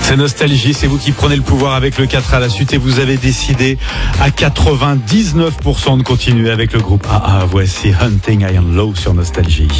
C'est Nostalgie, c'est vous qui prenez le pouvoir avec le 4 à la suite et vous avez décidé à 99% de continuer avec le groupe AA. Voici Hunting Iron Low sur Nostalgie.